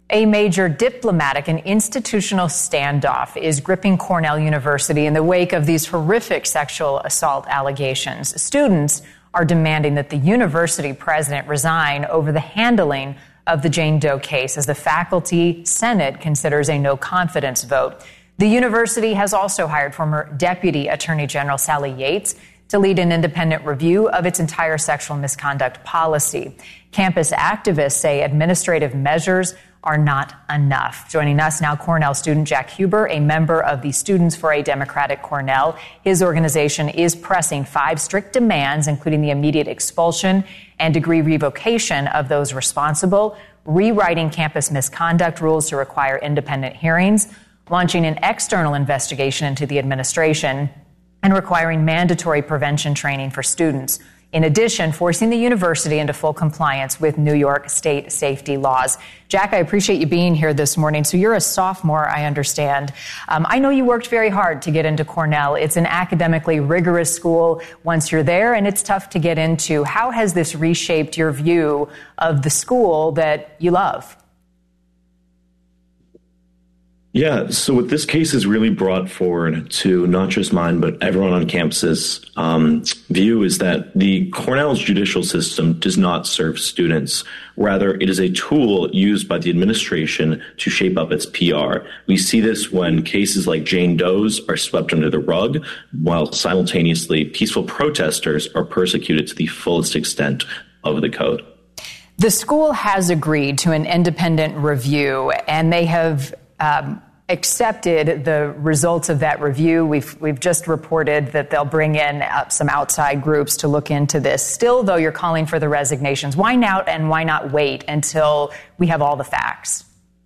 A major diplomatic and institutional standoff is gripping Cornell University in the wake of these horrific sexual assault allegations. Students are demanding that the university president resign over the handling of the Jane Doe case as the faculty senate considers a no confidence vote. The university has also hired former Deputy Attorney General Sally Yates to lead an independent review of its entire sexual misconduct policy. Campus activists say administrative measures are not enough. Joining us now, Cornell student Jack Huber, a member of the Students for a Democratic Cornell. His organization is pressing 5 strict demands, including the immediate expulsion and degree revocation of those responsible, rewriting campus misconduct rules to require independent hearings, launching an external investigation into the administration, and requiring mandatory prevention training for students. In addition, forcing the university into full compliance with New York state safety laws. Jack, I appreciate you being here this morning. So you're a sophomore, I understand. I know you worked very hard to get into Cornell. It's an academically rigorous school once you're there, and it's tough to get into. How has this reshaped your view of the school that you love? Yeah, so what this case has really brought forward to not just mine, but everyone on campus's view is that the Cornell's judicial system does not serve students. Rather, it is a tool used by the administration to shape up its PR. We see this when cases like Jane Doe's are swept under the rug, while simultaneously peaceful protesters are persecuted to the fullest extent of the code. The school has agreed to an independent review, and they have accepted the results of that review. We've just reported that they'll bring in some outside groups to look into this. Still, though, you're calling for the resignations. Why now, and why not wait until we have all the facts?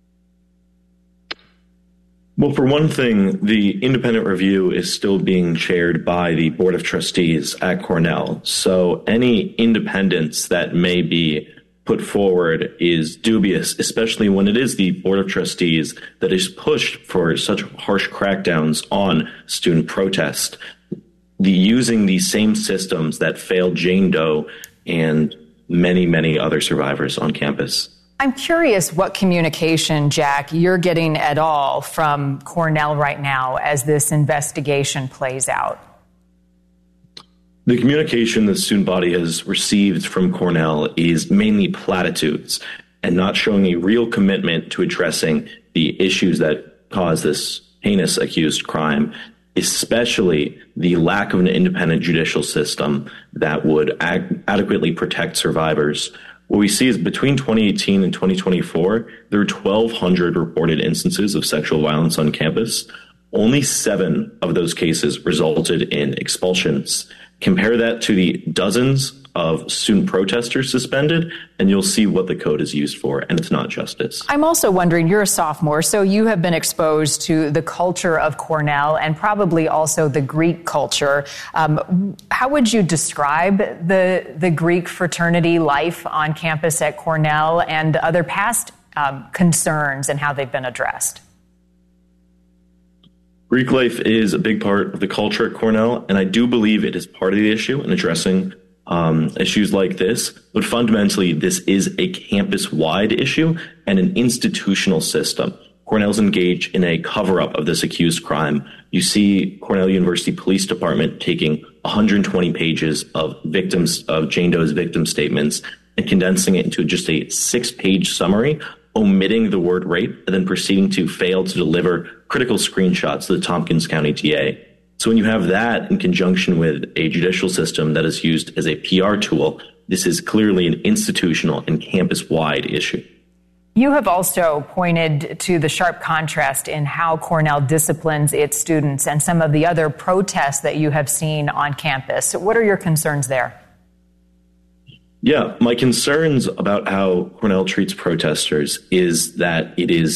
Well, for one thing, the independent review is still being chaired by the Board of Trustees at Cornell. So any independence that may be put forward is dubious, especially when it is the Board of Trustees that is pushed for such harsh crackdowns on student protest, using the same systems that failed Jane Doe and many, many other survivors on campus. I'm curious what communication, Jack, you're getting at all from Cornell right now as this investigation plays out. The communication the student body has received from Cornell is mainly platitudes and not showing a real commitment to addressing the issues that cause this heinous accused crime, especially the lack of an independent judicial system that would adequately protect survivors. What we see is between 2018 and 2024, there are 1,200 reported instances of sexual violence on campus. Only 7 of those cases resulted in expulsions. Compare that to the dozens of student protesters suspended, and you'll see what the code is used for, and it's not justice. I'm also wondering, you're a sophomore, so you have been exposed to the culture of Cornell and probably also the Greek culture. How would you describe the Greek fraternity life on campus at Cornell and other past concerns and how they've been addressed? Greek life is a big part of the culture at Cornell, and I do believe it is part of the issue in addressing issues like this. But fundamentally, this is a campus-wide issue and an institutional system. Cornell's engaged in a cover-up of this accused crime. You see Cornell University Police Department taking 120 pages of Jane Doe's victim statements and condensing it into just a 6-page summary, omitting the word rape, and then proceeding to fail to deliver critical screenshots to the Tompkins County DA. So when you have that in conjunction with a judicial system that is used as a PR tool, this is clearly an institutional and campus-wide issue. You have also pointed to the sharp contrast in how Cornell disciplines its students and some of the other protests that you have seen on campus. What are your concerns there? Yeah, my concerns about how Cornell treats protesters is that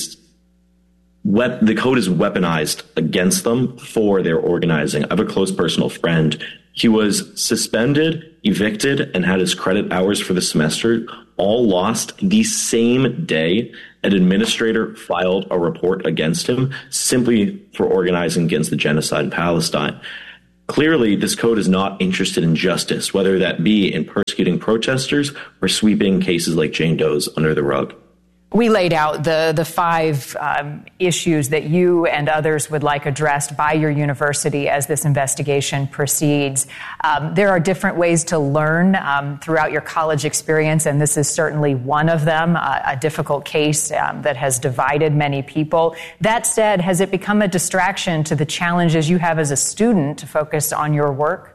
the code is weaponized against them for their organizing. I have a close personal friend. He was suspended, evicted, and had his credit hours for the semester all lost the same day an administrator filed a report against him simply for organizing against the genocide in Palestine. Clearly, this code is not interested in justice, whether that be in persecuting protesters or sweeping cases like Jane Doe's under the rug. We laid out the five issues that you and others would like addressed by your university as this investigation proceeds. There are different ways to learn throughout your college experience, and this is certainly one of them, a difficult case that has divided many people. That said, has it become a distraction to the challenges you have as a student to focus on your work?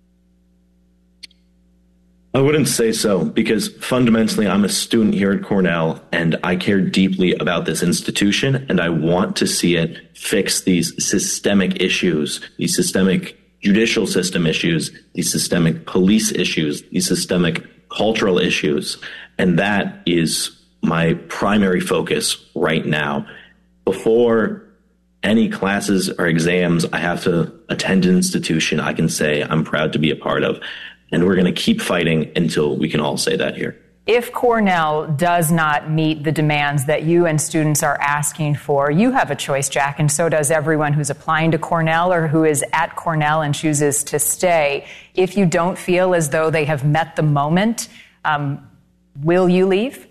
I wouldn't say so, because fundamentally I'm a student here at Cornell and I care deeply about this institution, and I want to see it fix these systemic issues, these systemic judicial system issues, these systemic police issues, these systemic cultural issues. And that is my primary focus right now. Before any classes or exams I have to attend an institution I can say I'm proud to be a part of. And we're going to keep fighting until we can all say that here. If Cornell does not meet the demands that you and students are asking for, you have a choice, Jack, and so does everyone who's applying to Cornell or who is at Cornell and chooses to stay. If you don't feel as though they have met the moment, will you leave?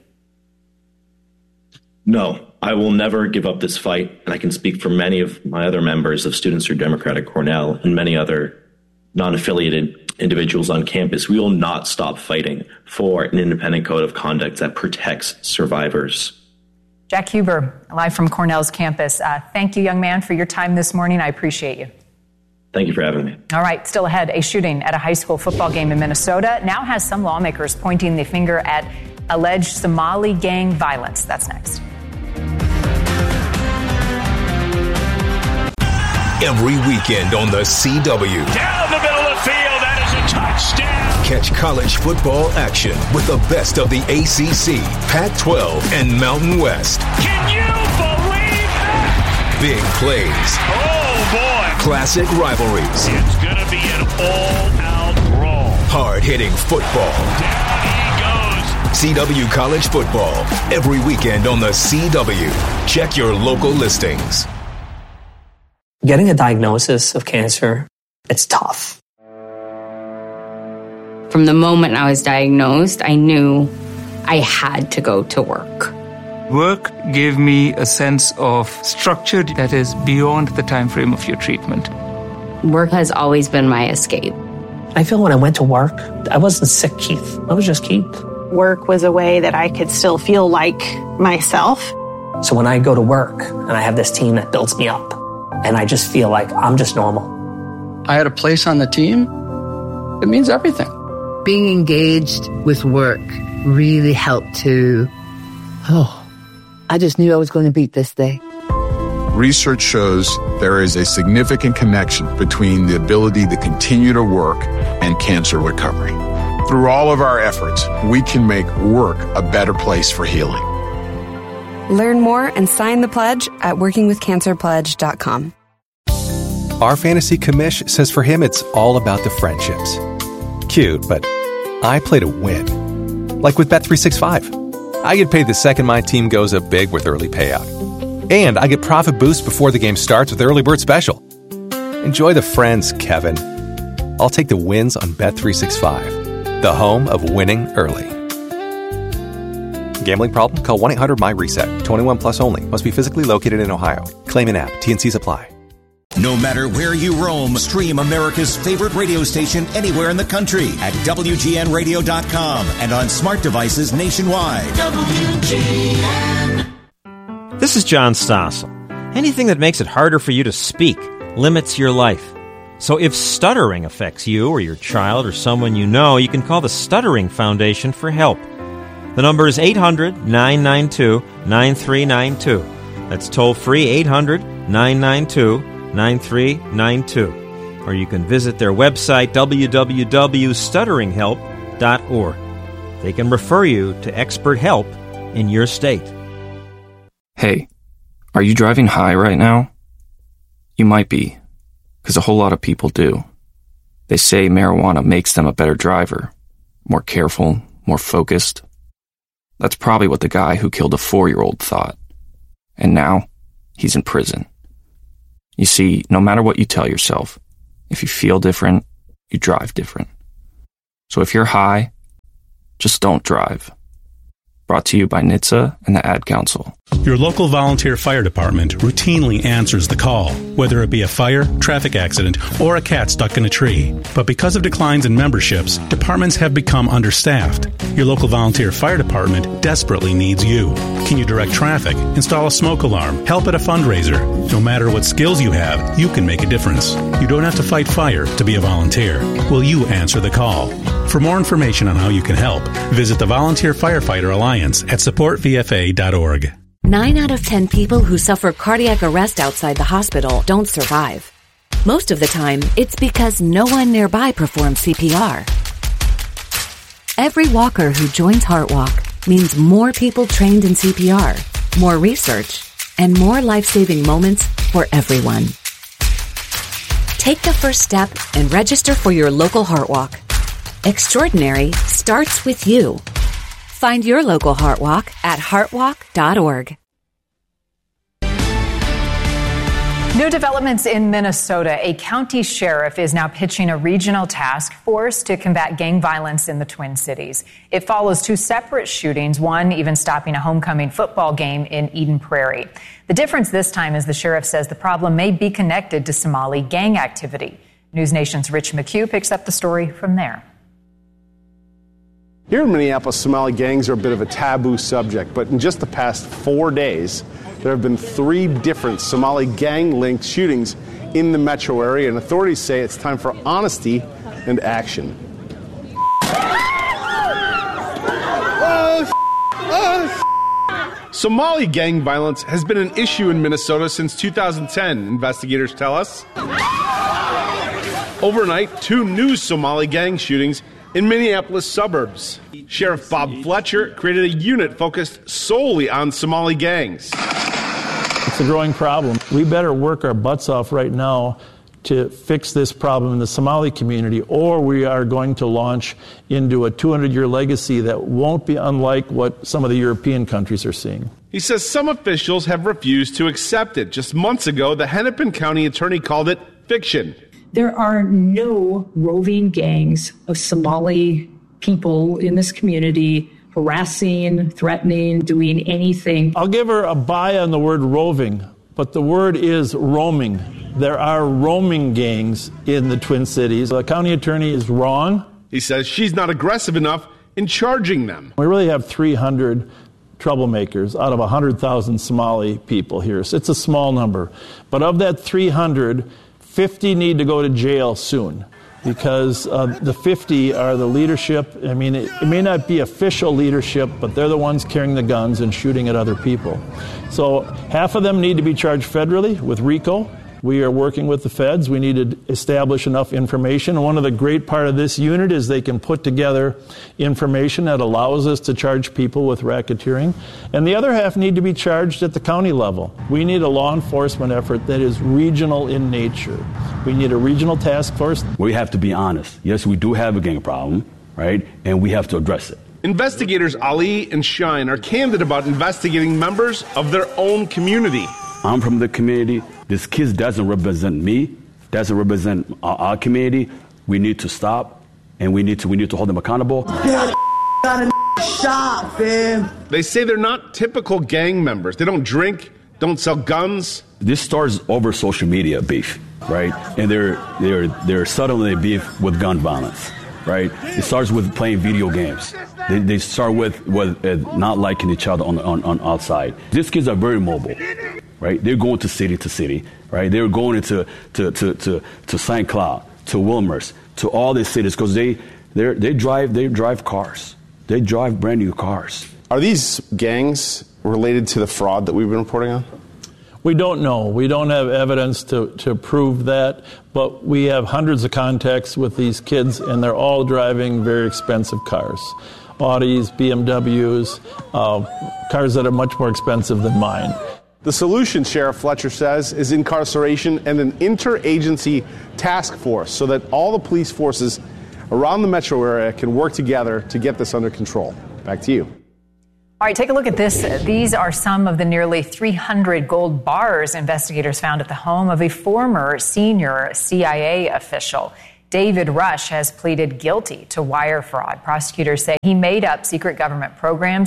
No, I will never give up this fight. And I can speak for many of my other members of Students for Democratic Cornell and many other non-affiliated individuals on campus. We will not stop fighting for an independent code of conduct that protects survivors. Jack Huber, live from Cornell's campus. Thank you, young man, for your time this morning. I appreciate you. Thank you for having me. All right, still ahead, a shooting at a high school football game in Minnesota now has some lawmakers pointing the finger at alleged Somali gang violence. That's next. Every weekend on the CW. Down the middle of the field, that is a touchdown. Catch college football action with the best of the ACC, Pac-12, and Mountain West. Can you believe that? Big plays. Oh, boy. Classic rivalries. It's going to be an all-out brawl. Hard-hitting football. Down he goes. CW College Football. Every weekend on the CW. Check your local listings. Getting a diagnosis of cancer, it's tough. From the moment I was diagnosed, I knew I had to go to work. Work gave me a sense of structure that is beyond the time frame of your treatment. Work has always been my escape. I feel when I went to work, I wasn't sick, Keith. I was just Keith. Work was a way that I could still feel like myself. So when I go to work and I have this team that builds me up, and I just feel like I'm just normal. I had a place on the team. It means everything. Being engaged with work really helped to, I just knew I was going to beat this day. Research shows there is a significant connection between the ability to continue to work and cancer recovery. Through all of our efforts, we can make work a better place for healing. Learn more and sign the pledge at workingwithcancerpledge.com. Our fantasy commish says for him it's all about the friendships. Cute, but I play to win. Like with Bet365. I get paid the second my team goes up big with early payout. And I get profit boost before the game starts with Early Bird Special. Enjoy the friends, Kevin. I'll take the wins on Bet365. The home of winning early. Gambling problem? Call 1-800-MY-RESET. 21 plus only. Must be physically located in Ohio. Claim an app. T&Cs apply. No matter where you roam, stream America's favorite radio station anywhere in the country at WGNradio.com and on smart devices nationwide. WGN. This is John Stossel. Anything that makes it harder for you to speak limits your life. So if stuttering affects you or your child or someone you know, you can call the Stuttering Foundation for help. The number is 800-992-9392. That's toll-free 800-992-9392. Or you can visit their website, www.stutteringhelp.org. They can refer you to expert help in your state. Hey, are you driving high right now? You might be, because a whole lot of people do. They say marijuana makes them a better driver, more careful, more focused. That's probably what the guy who killed a 4-year-old thought. And now, he's in prison. You see, no matter what you tell yourself, if you feel different, you drive different. So if you're high, just don't drive. Brought to you by NHTSA and the Ad Council. Your local volunteer fire department routinely answers the call, whether it be a fire, traffic accident, or a cat stuck in a tree. But because of declines in memberships, departments have become understaffed. Your local volunteer fire department desperately needs you. Can you direct traffic, install a smoke alarm, help at a fundraiser? No matter what skills you have, you can make a difference. You don't have to fight fire to be a volunteer. Will you answer the call? For more information on how you can help, visit the Volunteer Firefighter Alliance at supportvfa.org. 9 out of 10 people who suffer cardiac arrest outside the hospital don't survive. Most of the time, it's because no one nearby performs CPR. Every walker who joins HeartWalk means more people trained in CPR, more research, and more life-saving moments for everyone. Take the first step and register for your local HeartWalk. Extraordinary starts with you. Find your local HeartWalk at heartwalk.org. New developments in Minnesota. A county sheriff is now pitching a regional task force to combat gang violence in the Twin Cities. It follows 2 separate shootings, one even stopping a homecoming football game in Eden Prairie. The difference this time is the sheriff says the problem may be connected to Somali gang activity. News Nation's Rich McHugh picks up the story from there. Here in Minneapolis, Somali gangs are a bit of a taboo subject, but in just the past 4 days, there have been 3 different Somali gang-linked shootings in the metro area, and authorities say it's time for honesty and action. Somali gang violence has been an issue in Minnesota since 2010, investigators tell us. Overnight, 2 new Somali gang shootings in Minneapolis suburbs. Sheriff Bob Fletcher created a unit focused solely on Somali gangs. It's a growing problem. We better work our butts off right now to fix this problem in the Somali community, or we are going to launch into a 200-year legacy that won't be unlike what some of the European countries are seeing. He says some officials have refused to accept it. Just months ago, the Hennepin County attorney called it fiction. There are no roving gangs of Somali people in this community harassing, threatening, doing anything. I'll give her a buy on the word roving, but the word is roaming. There are roaming gangs in the Twin Cities. The county attorney is wrong. He says she's not aggressive enough in charging them. We really have 300 troublemakers out of 100,000 Somali people here. So it's a small number. But of that 300, 50 need to go to jail soon because the 50 are the leadership. I mean, it may not be official leadership, but they're the ones carrying the guns and shooting at other people. So half of them need to be charged federally with RICO. We are working with the feds. We need to establish enough information. And one of the great part of this unit is they can put together information that allows us to charge people with racketeering. And the other half need to be charged at the county level. We need a law enforcement effort that is regional in nature. We need a regional task force. We have to be honest. Yes, we do have a gang problem, right? And we have to address it. Investigators Ali and Shine are candid about investigating members of their own community. I'm from the community. This kid doesn't represent me, doesn't represent our community. We need to stop, and we need to hold them accountable. Shot, fam. They say they're not typical gang members. They don't drink, don't sell guns. This starts over social media beef, right? And they're suddenly beef with gun violence, right? It starts with playing video games. They start with not liking each other on outside. These kids are very mobile. Right, they're going to city, right? They're going to St. Cloud, to Wilmers, to all these cities because they drive cars. They drive brand new cars. Are these gangs related to the fraud that we've been reporting on? We don't know. We don't have evidence to prove that, but we have hundreds of contacts with these kids, and they're all driving very expensive cars. Audis, BMWs, cars that are much more expensive than mine. The solution, Sheriff Fletcher says, is incarceration and an interagency task force so that all the police forces around the metro area can work together to get this under control. Back to you. All right, take a look at this. These are some of the nearly 300 gold bars investigators found at the home of a former senior CIA official. David Rush has pleaded guilty to wire fraud. Prosecutors say he made up secret government programs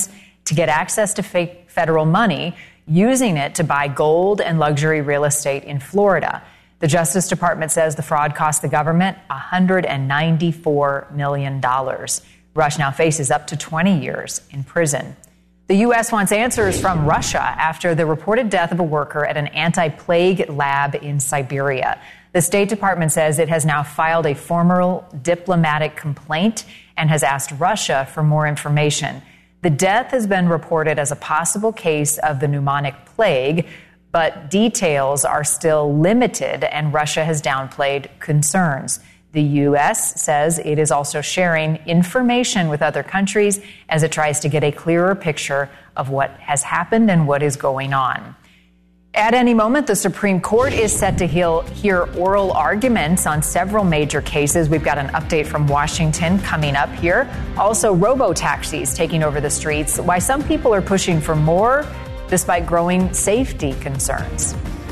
to get access to fake federal money, using it to buy gold and luxury real estate in Florida. The Justice Department says the fraud cost the government $194 million. Rush now faces up to 20 years in prison. The U.S. wants answers from Russia after the reported death of a worker at an anti-plague lab in Siberia. The State Department says it has now filed a formal diplomatic complaint and has asked Russia for more information. The death has been reported as a possible case of the pneumonic plague, but details are still limited, and Russia has downplayed concerns. The U.S. says it is also sharing information with other countries as it tries to get a clearer picture of what has happened and what is going on. At any moment, the Supreme Court is set to hear oral arguments on several major cases. We've got an update from Washington coming up here. Also, robo-taxis taking over the streets, why some people are pushing for more despite growing safety concerns.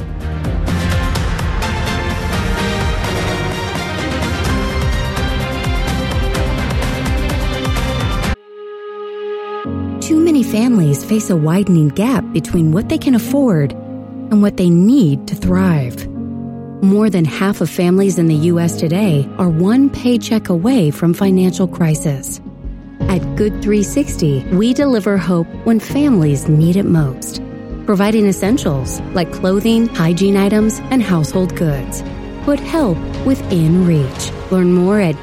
Too many families face a widening gap between what they can afford and what they need to thrive. More than half of families in the U.S. today are one paycheck away from financial crisis. At Good 360, we deliver hope when families need it most, providing essentials like clothing, hygiene items, and household goods. Put help within reach. Learn more at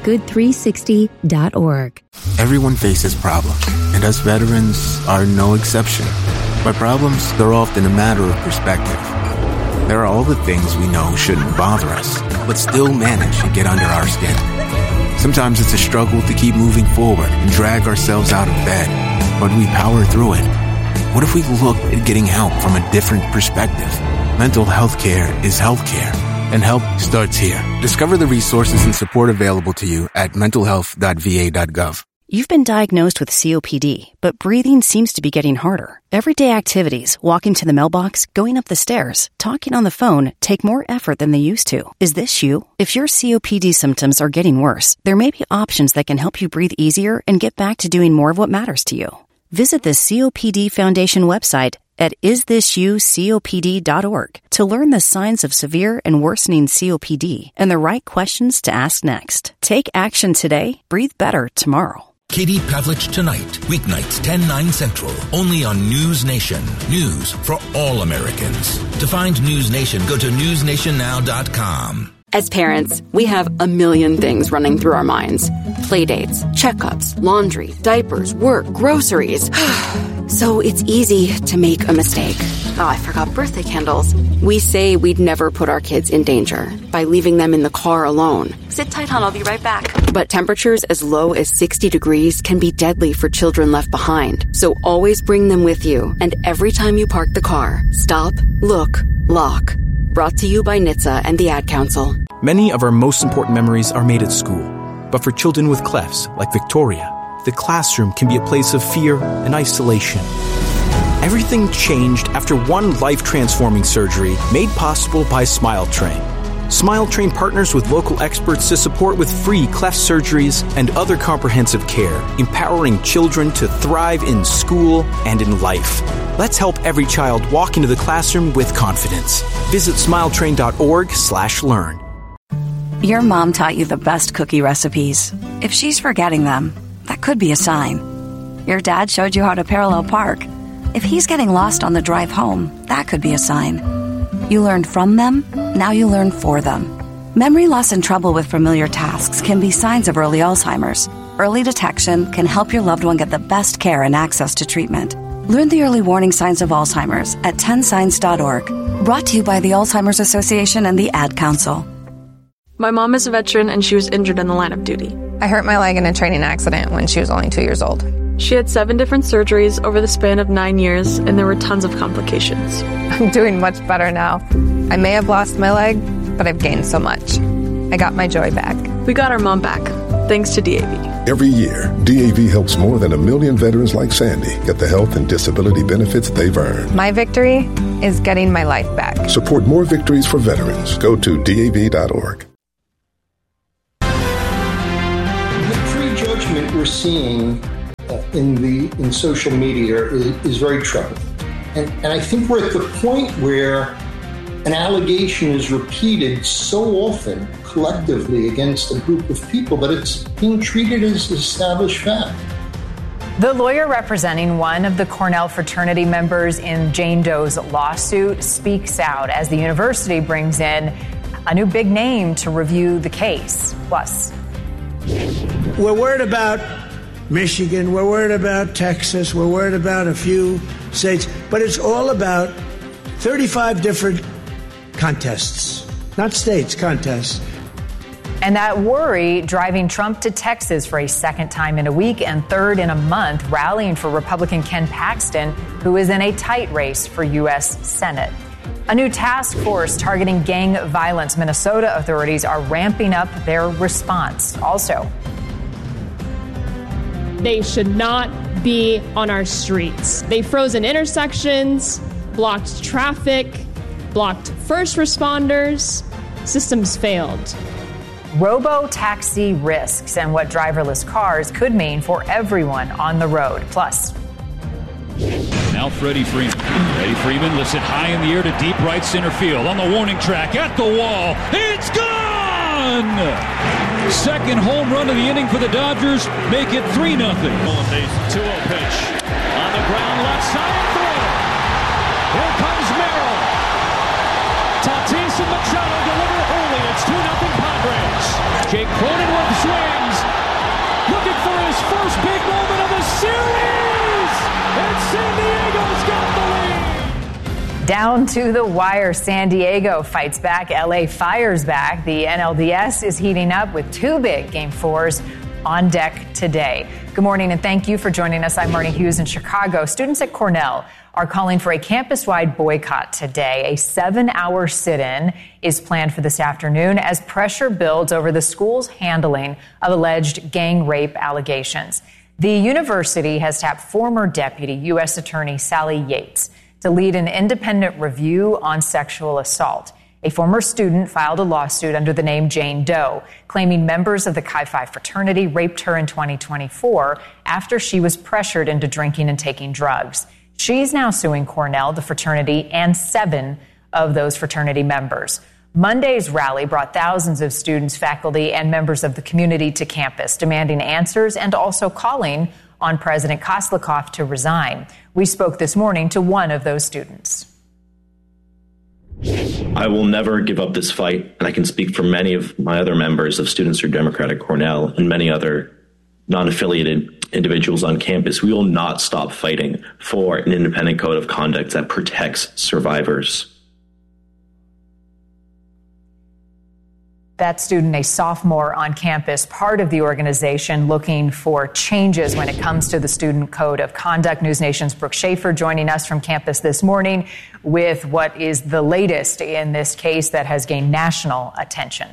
good360.org. Everyone faces problems, and us veterans are no exception. But problems, they're often a matter of perspective. There are all the things we know shouldn't bother us, but still manage to get under our skin. Sometimes it's a struggle to keep moving forward and drag ourselves out of bed, but we power through it. What if we looked at getting help from a different perspective? Mental health care is health care, and help starts here. Discover the resources and support available to you at mentalhealth.va.gov. You've been diagnosed with COPD, but breathing seems to be getting harder. Everyday activities, walking to the mailbox, going up the stairs, talking on the phone, take more effort than they used to. Is this you? If your COPD symptoms are getting worse, there may be options that can help you breathe easier and get back to doing more of what matters to you. Visit the COPD Foundation website at isthisyoucopd.org to learn the signs of severe and worsening COPD and the right questions to ask next. Take action today, breathe better tomorrow. Katie Pavlich Tonight, weeknights 10/9 Central, only on News Nation. News for all Americans. To find News Nation, go to newsnationnow.com. As parents, we have a million things running through our minds. Playdates, checkups, laundry, diapers, work, groceries. So it's easy to make a mistake. Oh, I forgot birthday candles. We say we'd never put our kids in danger by leaving them in the car alone. Sit tight, hon, I'll be right back. But temperatures as low as 60 degrees can be deadly for children left behind. So always bring them with you. And every time you park the car, stop, look, lock. Brought to you by NHTSA and the Ad Council. Many of our most important memories are made at school. But for children with clefs, like Victoria, the classroom can be a place of fear and isolation. Everything changed after one life-transforming surgery made possible by SmileTrain. SmileTrain partners with local experts to support with free cleft surgeries and other comprehensive care, empowering children to thrive in school and in life. Let's help every child walk into the classroom with confidence. Visit smiletrain.org/learn. Your mom taught you the best cookie recipes. If she's forgetting them, that could be a sign. Your dad showed you how to parallel park. If he's getting lost on the drive home, that could be a sign. You learned from them, now you learn for them. Memory loss and trouble with familiar tasks can be signs of early Alzheimer's. Early detection can help your loved one get the best care and access to treatment. Learn the early warning signs of Alzheimer's at 10signs.org. Brought to you by the Alzheimer's Association and the Ad Council. My mom is a veteran and she was injured in the line of duty. I hurt my leg in a training accident when she was only 2 years old. She had 7 different surgeries over the span of 9 years, and there were tons of complications. I'm doing much better now. I may have lost my leg, but I've gained so much. I got my joy back. We got our mom back, thanks to DAV. Every year, DAV helps more than 1 million veterans like Sandy get the health and disability benefits they've earned. My victory is getting my life back. Support more victories for veterans. Go to DAV.org. The prejudgment we're seeing in social media is very troubling. And I think we're at the point where an allegation is repeated so often collectively against a group of people that it's being treated as established fact. The lawyer representing one of the Cornell fraternity members in Jane Doe's lawsuit speaks out as the university brings in a new big name to review the case. Plus, we're worried about Michigan, we're worried about Texas, we're worried about a few states, but it's all about 35 different contests, not states, contests. And that worry driving Trump to Texas for a second time in a week and third in a month, rallying for Republican Ken Paxton, who is in a tight race for U.S. Senate. A new task force targeting gang violence. Minnesota authorities are ramping up their response. Also, they should not be on our streets. They frozen intersections, blocked traffic, blocked first responders. Systems failed. Robo-taxi risks and what driverless cars could mean for everyone on the road. Plus, now Freddie Freeman. Freddie Freeman lifts it high in the air to deep right center field. On the warning track, at the wall. It's gone! Second home run of the inning for the Dodgers. Make it 3-0. 2-0 pitch. On the ground, left side throw. Here comes Merrill. Tatis and Machado deliver early. It's 2-0 Padres. Jake Cronenworth swings. Looking for his first big moment of the series. And San Diego's got the lead. Down to the wire, San Diego fights back, LA fires back. The NLDS is heating up with two big Game 4s on deck today. Good morning and thank you for joining us. I'm Marnie Hughes in Chicago. Students at Cornell are calling for a campus-wide boycott today. A 7-hour sit-in is planned for this afternoon as pressure builds over the school's handling of alleged gang rape allegations. The university has tapped former Deputy U.S. Attorney Sally Yates to lead an independent review on sexual assault. A former student filed a lawsuit under the name Jane Doe, claiming members of the Chi Phi fraternity raped her in 2024 after she was pressured into drinking and taking drugs. She's now suing Cornell, the fraternity, and 7 of those fraternity members. Monday's rally brought thousands of students, faculty, and members of the community to campus, demanding answers and also calling on President Koslikoff to resign. We spoke this morning to one of those students. I will never give up this fight, and I can speak for many of my other members of Students for Democratic Cornell and many other non-affiliated individuals on campus. We will not stop fighting for an independent code of conduct that protects survivors. That student, a sophomore on campus, part of the organization looking for changes when it comes to the student code of conduct. News Nation's Brooke Schaefer joining us from campus this morning with what is the latest in this case that has gained national attention.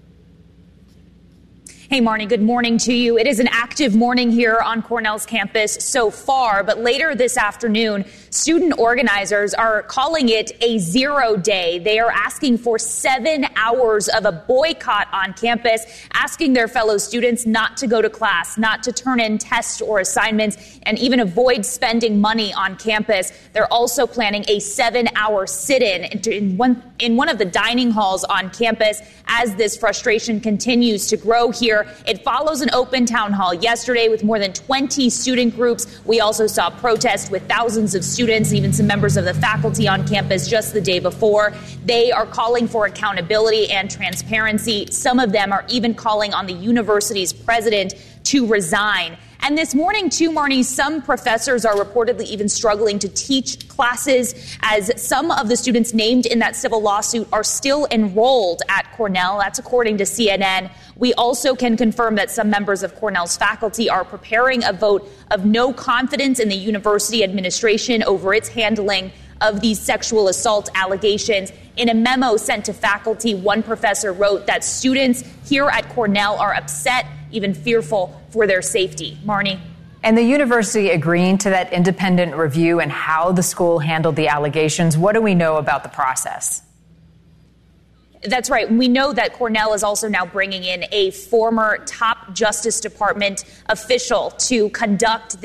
Hey, Marnie, good morning to you. It is an active morning here on Cornell's campus so far, but later this afternoon, student organizers are calling it a 0 day. They are asking for 7 hours of a boycott on campus, asking their fellow students not to go to class, not to turn in tests or assignments, and even avoid spending money on campus. They're also planning a 7-hour sit-in in one of the dining halls on campus as this frustration continues to grow here. It follows an open town hall yesterday with more than 20 student groups. We also saw protests with thousands of students, even some members of the faculty on campus just the day before. They are calling for accountability and transparency. Some of them are even calling on the university's president to resign. And this morning, too, Marnie, some professors are reportedly even struggling to teach classes as some of the students named in that civil lawsuit are still enrolled at Cornell. That's according to CNN. We also can confirm that some members of Cornell's faculty are preparing a vote of no confidence in the university administration over its handling of these sexual assault allegations. In a memo sent to faculty, one professor wrote that students here at Cornell are upset, even fearful for their safety. Marnie? And the university agreeing to that independent review and how the school handled the allegations. What do we know about the process? That's right. We know that Cornell is also now bringing in a former top Justice Department official to conduct